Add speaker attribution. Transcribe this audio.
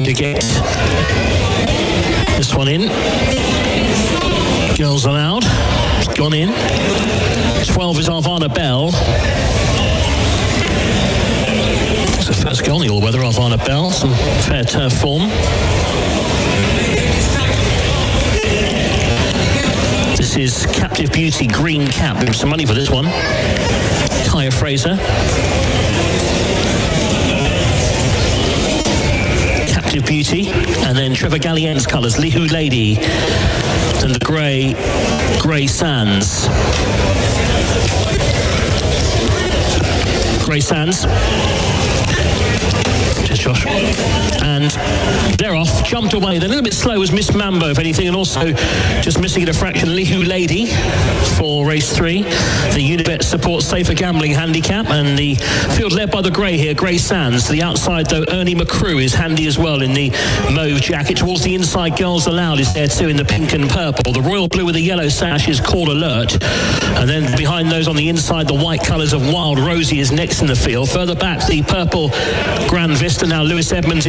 Speaker 1: going to get this one in. Girls Aloud. It's gone in. 12 is Arvana Bell. It's the first goal in the all-weather, Arvana Bell. Some fair turf form. This is Captive Beauty, green cap. Give some money for this one. Kaya Fraser. Captive Beauty. And then Trevor Gallien's colours, Lihu Lady. And the Grey Sands. Grey Sands. Cheers, Josh. And they're off, jumped away. They're a little bit slow as Miss Mambo, if anything, and also just missing it a fraction, Lihu Lady for race 3. The Unibet Support Safer Gambling handicap, and the field led by the grey here, Grey Sands. To the outside, though, Ernie McCrew is handy as well in the mauve jacket. Towards the inside, Girls Aloud is there too in the pink and purple. The royal blue with the yellow sash is Call Alert. And then behind those on the inside, the white colours of Wild Rosie is next in the field. Further back, the purple Grand Vista. Now Lewis Edmonds